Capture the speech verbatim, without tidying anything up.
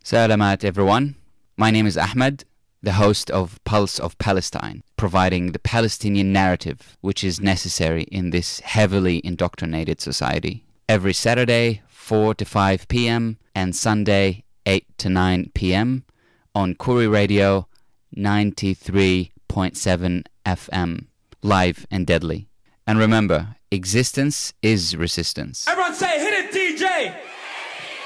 Salamat everyone. My name is Ahmed, the host of Pulse of Palestine, providing the Palestinian narrative which is necessary in this heavily indoctrinated society. Every Saturday, four to five p.m. and Sunday, eight to nine p.m. on Kuri Radio ninety-three point seven F M, live and deadly. And remember, existence is resistance. Everyone say